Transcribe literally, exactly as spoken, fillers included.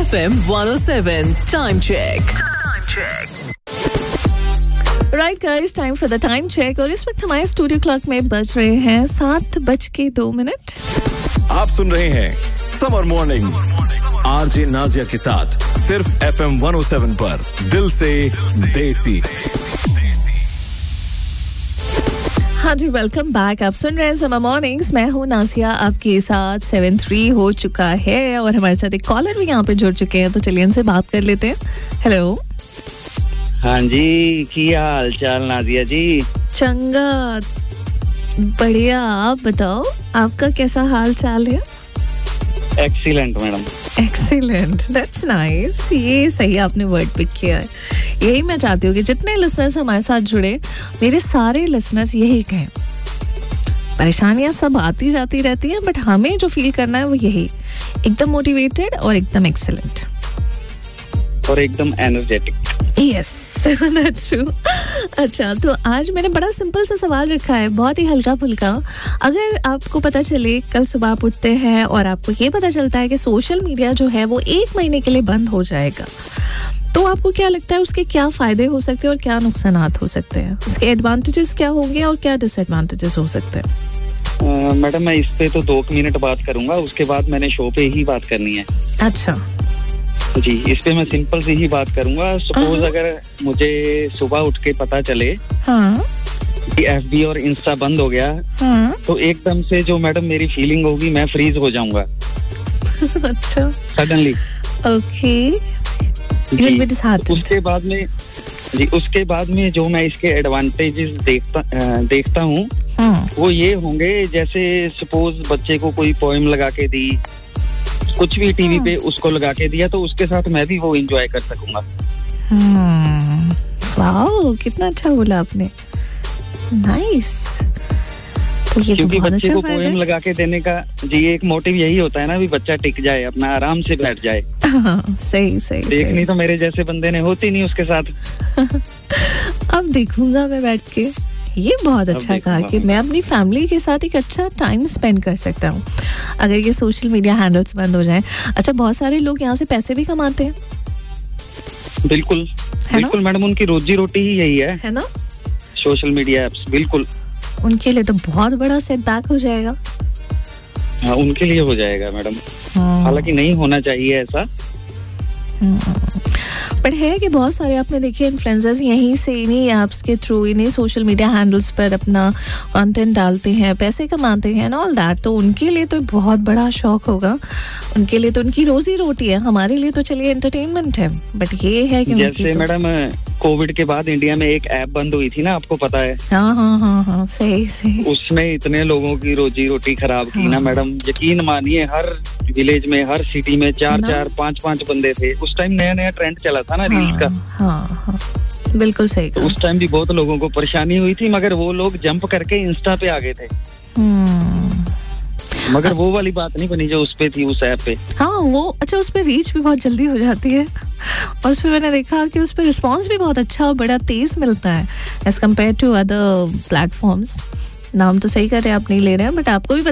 F M one oh seven time check. Time check. Right guys, time for the time check और इस वक्त हमारे studio clock में बज रहे हैं सात बज के दो मिनट। आप सुन रहे हैं समर मॉर्निंग्स आरजे नाजिया के साथ सिर्फ F M one oh seven पर दिल से देसी। हाँ जी, वेलकम बैक। आप सुन रहे हैं समर मॉर्निंग्स, मैं हूँ नाजिया आपके साथ। सेवन थ्री हो चुका है और हमारे साथ एक कॉलर भी यहाँ पे जुड़ चुके हैं, तो चलिए इनसे बात कर लेते हैं। हेलो। हाँ जी, की हाल चाल नाजिया जी? चंगा, बढ़िया। आप बताओ, आपका कैसा हाल चाल है? Excellent madam. Excellent, that's nice. ये सही आपने वर्ड पिक किया है। यही मैं चाहती हूँ कि जितने लिसनर्स हमारे साथ जुड़े, मेरे सारे लिसनर्स यही कहें। परेशानियां सब आती जाती रहती हैं, बट हमें जो फील करना है वो यही, एकदम मोटिवेटेड और एकदम एक्सीलेंट और एकदम एनर्जेटिक। Yes, that's true. अच्छा, तो आज मैंने बड़ा सिंपल सा सवाल रखा है, बहुत ही हल्का फुल्का। अगर आपको पता चले, कल सुबह आप उठते हैं और आपको ये पता चलता है कि सोशल मीडिया जो है वो एक महीने के लिए बंद हो जाएगा, तो आपको क्या लगता है उसके क्या फायदे हो सकते हैं और क्या नुकसानात हो सकते हैं? उसके एडवांटेजेस क्या होंगे और क्या डिसएडवांटेजेस हो सकते हैं? मैडम, मैं इस पे तो दो मिनट बात करूंगा, उसके बाद मैंने शो पे ही बात करनी है। अच्छा जी, इस पे मैं सिंपल से ही बात करूंगा। सपोज अगर मुझे सुबह उठ के पता चले हाँ कि एफबी और इंस्टा बंद हो गया, हाँ तो एकदम से जो मैडम मेरी फीलिंग होगी, मैं फ्रीज हो जाऊंगा। अच्छा, सडनली। ओके। उसके बाद में जी उसके बाद में जो मैं इसके एडवांटेजेस देखता देखता हूँ हाँ। वो ये होंगे, जैसे सपोज बच्चे को कोई पोएम लगा के दी, कुछ भी टीवी पे उसको लगा के दिया, तो उसके साथ मैं भी वो एंजॉय कर सकूंगा। वाओ, कितना अच्छा बोला आपने। नाइस। तो ये क्योंकि तो बहुत बच्चे अच्छा को फायदा पोएम है। लगा के देने का जी एक मोटिव यही होता है ना, भी बच्चा टिक जाए, अपना आराम से बैठ जाए। हाँ, सही सही देखनी सही। तो मेरे जैसे बंदे ने होती नहीं उसके साथ। अब देखूंगा मैं बैठ के। ये बहुत अच्छा कहा कि मैं अपनी फैमिली के साथ एक अच्छा टाइम स्पेंड कर सकता हूँ अगर ये सोशल मीडिया हैंडल्स बंद हो जाएं। अच्छा, बहुत सारे लोग यहाँ से पैसे भी कमाते हैं। बिल्कुल बिल्कुल मैडम, उनकी रोजी रोटी ही यही है है ना, सोशल मीडिया एप्स। बिल्कुल, उनके लिए तो बहुत बड़ा सेटबैक हो जाएगा। हाँ, उनके लिए हो जाएगा मैडम। हालांकि नहीं होना चाहिए ऐसा, बट है कि बहुत सारे आपने देखिए इन्फ्लुएंसर्स यहीं से इन्हीं ऐप्स के थ्रू, इन्हीं सोशल मीडिया हैंडल्स पर अपना कंटेंट डालते हैं, पैसे कमाते हैं एंड ऑल दैट। तो उनके लिए तो बहुत बड़ा शौक होगा, उनके लिए तो उनकी रोजी रोटी है। हमारे लिए तो चलिए एंटरटेनमेंट है, बट ये है कि जैसे तो... मैडम, कोविड के बाद इंडिया में एक ऐप बंद हुई थी ना, आपको पता है? हाँ हाँ हाँ हाँ, सही सही। उसमें इतने लोगों की रोजी रोटी खराब की ना मैडम, यकीन मानिए, हर विलेज में, हर सिटी में चार चार पांच पांच बंदे थे। उस टाइम नया नया ट्रेंड चला था ना रील का। हाँ हाँ, बिल्कुल सही। तो उस टाइम भी बहुत लोगों को परेशानी हुई थी, मगर वो लोग जंप करके इंस्टा पे आ गए थे। मगर वो वाली बात नहीं बनी जो उस पे थी, उस ऐप पे। हाँ वो, अच्छा, उस पे रीच भी बहुत जल्दी हो जाती है और उस पे मैंने देखा कि उस पे रिस्पांस भी बहुत अच्छा और बड़ा तेज मिलता है as compare to other platforms. नाम तो सही कर रहे हैं आप, नहीं ले रहे हैं, बट आपको भी